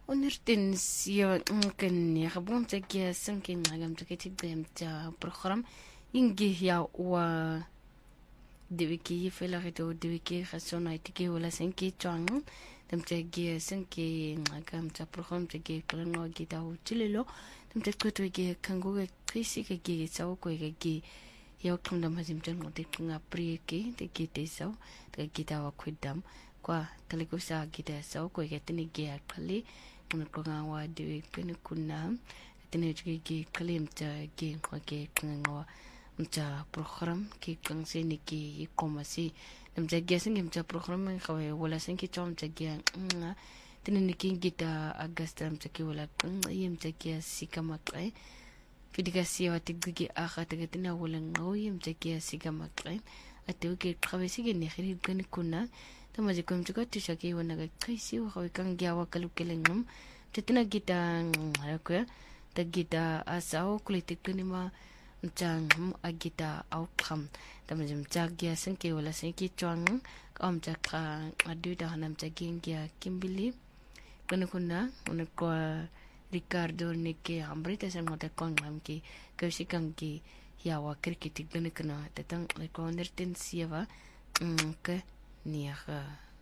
ونرتن سيو ممكن يخبون تجي سمكين عجم تكتي قيم تا برخرم ينجي يا و دويكي فيلاغيتو دويكي خسونا يتكي ولا سنكي تشانغ تم تجي سنكي عجم تا برخرم تجي كلنا جيتا وتللو تم تكوتو يجي كانغو كريسي كجي ساو كويجي يا كم دم هزيم تنو تكنا بريكي تجي تساو تجي تا وكودام kwa kalikusa kita saw ko getini ge kali kunga wa de kuna tene ge kalim ta ge ko ge kunga mta program ki kang se ni ki komasi namja ge sing mta program ko wala sing ki chom ta ge tene ni ki gita agasta mta ki wala yim ta ge sikama kai fidika siwa tiggi akha ta getina wala ngoyim ta ge sikama kai atu ge kawesi ge ni khiri kuna tama jikom juga tisaki wana ga kaisi wa kang gyawa kalukelengum tetina gita aku ta gita asao kulitik ma mchang agita outcome tama jim jagya senke wala senki chwang am chaka adu da hanam chagingya kimbili kuna ko Ricardo nike ambrita san mota kon ki kausikang ki yawa krikitik kana tetang ko nerten siwa ke niya